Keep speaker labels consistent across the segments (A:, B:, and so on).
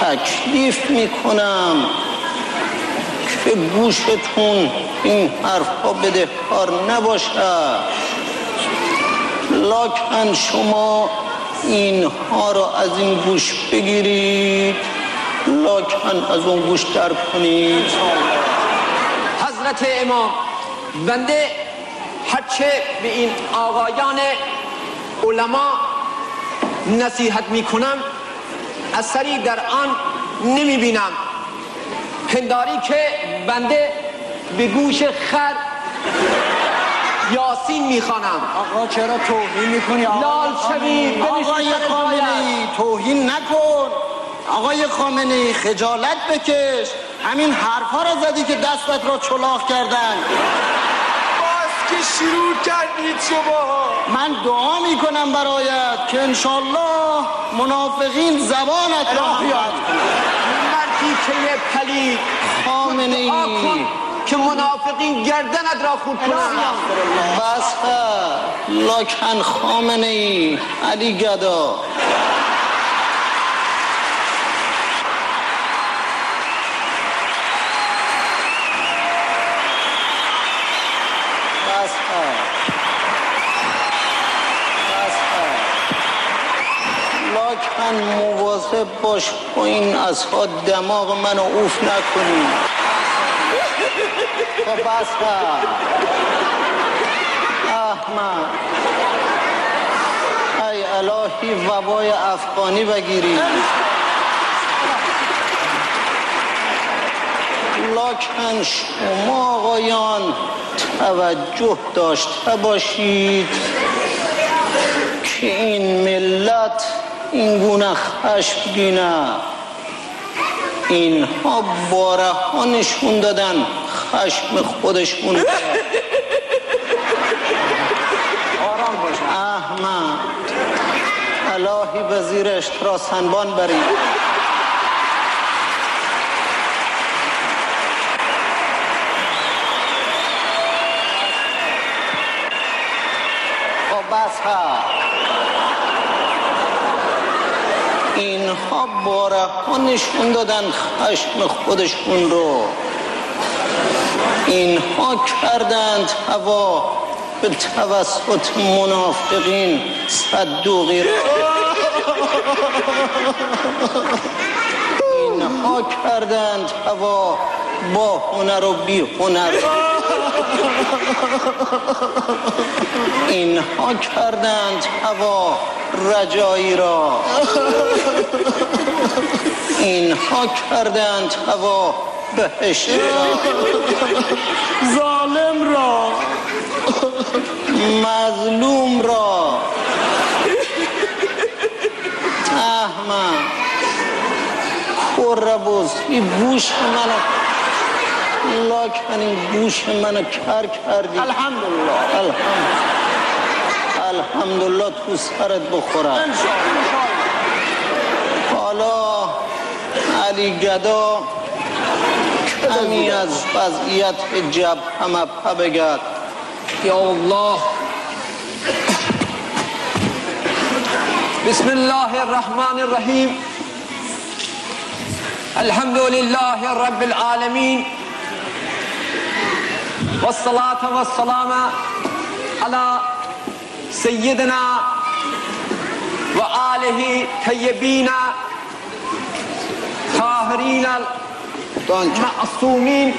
A: تکلیف میکنم که گوشتون این حرفا بدهکار نباشه، لکن شما اینها رو از این گوش بگیرید، لکن از اون گوش در کنید.
B: حضرت امام، بنده هرچه به این آقایان علما نصیحت میکنم اثری در آن نمیبینم، پنداری که بنده به گوش خر یاسین میخوانم.
A: آقا چرا توهین میکنی؟
B: لال شوی
A: آقای خامنه‌ای توهین نکن، آقای خامنه‌ای خجالت بکش، همین حرفا را زدی که دستت را چلاق کردن.
C: باز که شروع کردید شما.
A: من دعا میکنم برایت که انشالله منافقین زبانت را بیاد.
B: مردی که پلید
A: خامنه‌ای
B: که منافقین گردنت را خورد کنند.
A: بس لکن خامنه‌ای علی گدا لکن مواظب باش با این اصحا دماغ منو اوف نکنی. خب بس احمد ای الهی وبای افغانی بگیری. لکن شما آقایان توجه داشته باشید که این ملت این گونه خشمگینه، اینها باره ها نشون دادن خشم خودشون. آرام باش احمد، الهی به زیر اشترا سنبان بری. خب بس اینها باره ها نشون دادن خشم خودشون رو، اینها کردند هوا به توسط منافقین صدوقی را. اینها کردند هوا با هنر و بی هنر. اینها کردند هوا رجایی را. اینها کردند هوا بهشت را. ظالم را، مظلوم را. احمد قربوز این گوش منو، لکن این گوش منو کر کردی. الحمدلله الحمدلله تو سرت بخورم. حالا علی گدا کمی از وضعیت جبهه بگد.
B: یا الله. بسم الله الرحمن الرحیم. الحمد لله رب العالمین والصلاة والسلام على سیدنا و آله طیبین طاهرین المعصومین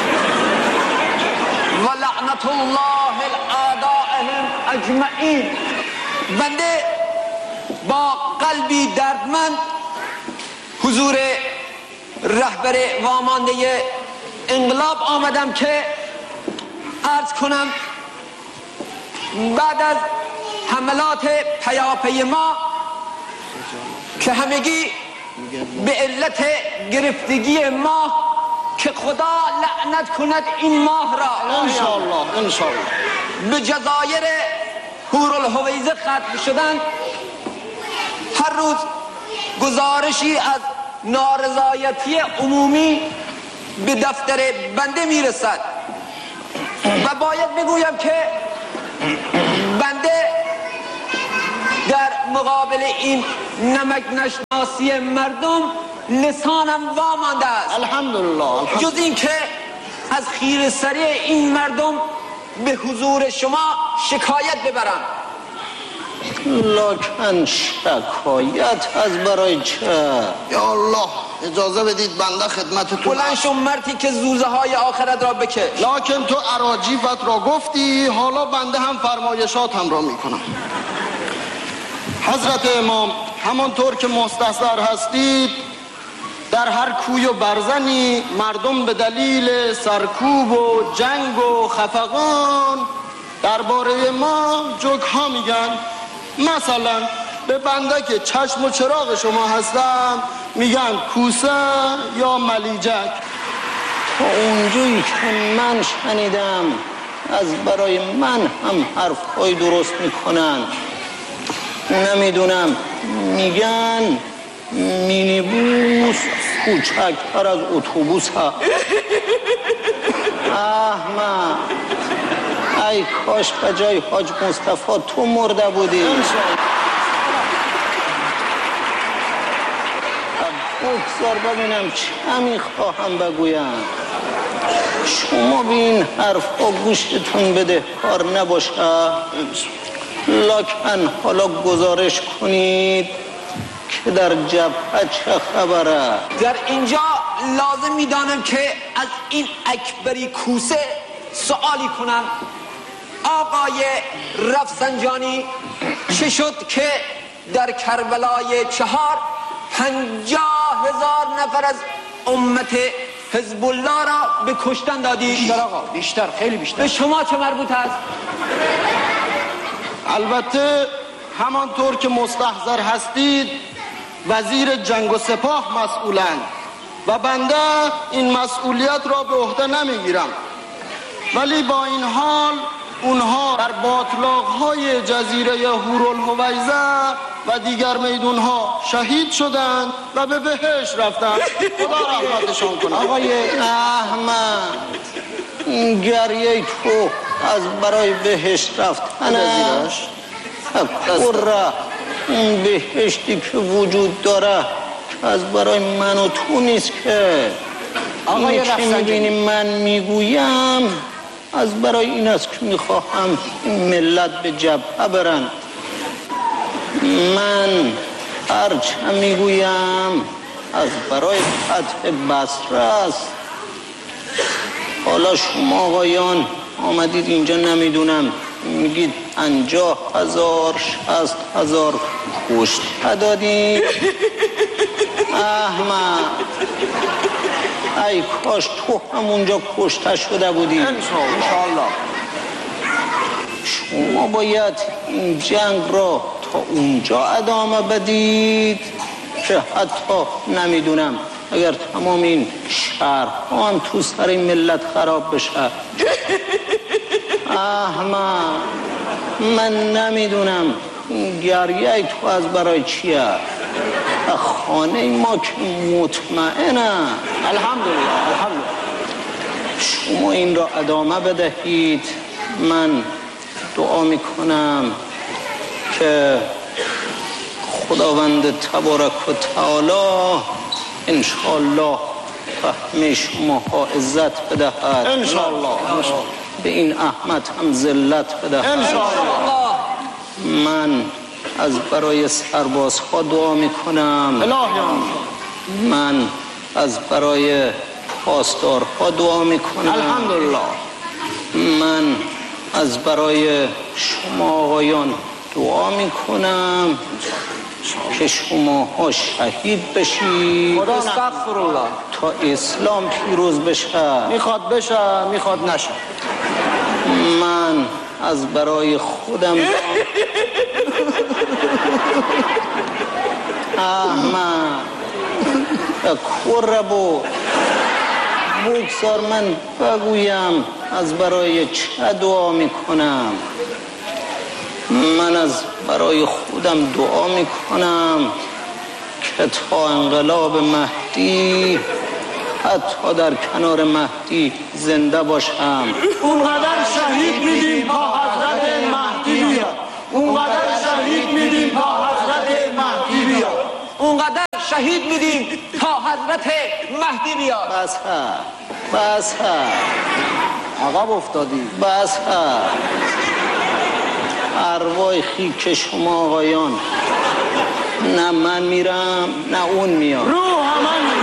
B: و لعنت الله الاعدائهم اجمعین. بنده با قلبی دردمند حضور رهبر وامانده انقلاب آمدم که عرض کنم بعد از حملات پیاپی ما که همگی به علت گرفتگی ماه که خدا لعنت کند این ماه را
A: انشاءالله
B: به جزایر هورالحویزه ختم شدن، هر روز گزارشی از نارضایتی عمومی به دفتر بنده میرسد و باید بگویم که بنده در مقابل این نمک نشناسی مردم لسانم وامانده است
A: الحمدلله.
B: جز این که از خیرسری این مردم به حضور شما شکایت ببرم.
A: لکن شکایت از برای چه؟ یا الله اجازه بدید بنده خدمتتون.
B: بلند شو مردی که زوزه های آخرت را بکش.
A: لکن تو اراجیفت را گفتی، حالا بنده هم فرمایشات هم را میکنم. حضرت امام، همانطور که مستحضر هستید در هر کوی و برزنی مردم به دلیل سرکوب و جنگ و خفقان درباره ما جوک ها میگن. مثلا به بنده که چشم و چراغ شما هستم میگن کوسه یا ملیجک. تا اونجایی که من شنیدم از برای من هم حرفای درست میکنن. نمیدونم، میگن مینیبوس کوچکتر از اتوبوس ها. احمد، ای کاش به جای حاج مصطفی تو مرده بودی. بگذار ببینم چه میخواهم بگویم. شما به این حرفا گوشتون بده کار نباشه، لکن حالا گزارش کنید که در جبهه چه خبره.
B: در اینجا لازم میدانم که از این اکبری کوسه سوالی کنم. آقای رفسنجانی، چه شد که در کربلای 4 50,000 نفر از امت حزب الله را به کشتن دادی؟
C: بیشتر آقا، بیشتر، خیلی بیشتر.
B: به شما چه مربوط است؟
A: البته همانطور که مستحضر هستید وزیر جنگ و سپاه مسئولند و بنده این مسئولیت را به عهده نمیگیرم، ولی با این حال اونها در باطلاق‌های جزیره هورالهویزه و دیگر میدونها شهید شدند و به بهشت رفتند. خدا رحمتشان کنه.
B: آقای
A: احمد، گریه تو از برای بهشت رفتن قره اون بهشتی که وجود داره که از برای من و تو نیست که.
B: آقای
A: رفسنجانی، میبینی من میگویم از برای این است که میخواهم ملت به جبهه برن. من هرچه میگویم از برای فتح بصره است. حالا شما آقایان آمدید اینجا، نمیدونم میگید 50,000 60,000 کشت دادید. احمد، ای کاش تو همونجا کشته شده بودی.
C: انشاءالله.
A: شما باید این جنگ را تا اونجا ادامه بدید که حتی نمیدونم اگر تمام این شهرها هم تو سر این ملت خراب بشه. احمد، من نمیدونم گریه تو از برای چیه؟ خانه ما که مطمئنه.
C: الحمدلله، الحمدلله.
A: شما این را ادامه بدهید. من دعا میکنم که خداوند تبارک و تعالی انشاءالله فهم شما ها عزت بدهد،
C: انشاءالله.
A: به این احمد هم ذلت بدهد.
C: انشاءالله.
A: من از برای سربازها دعا میکنم. من از برای پاسدارها دعا میکنم.
C: الحمدلله.
A: من از برای شما آقایان دعا میکنم که شما ها شهید بشید.
C: استغفرالله.
A: تا اسلام پیروز بشه.
C: میخواد بشه، میخواد نشه.
A: من از برای خودم احمد کربو بگذار من بگویم از برای چه دعا میکنم. من از برای خودم دعا میکنم که تا انقلاب مهدی حتی در کنار مهدی زنده باشم.
C: اونقدر شهید میدیم تا حضرت مهدی بیاد. اونقدر شهید میدیم تا حضرت مهدی بیاد.
B: اونقدر شهید میدیم تا حضرت مهدی بیاد.
A: بس
C: عقب افتادی.
A: بس ارواح خیک شما آقایان، نه من میرم نه اون میاد.
C: روح من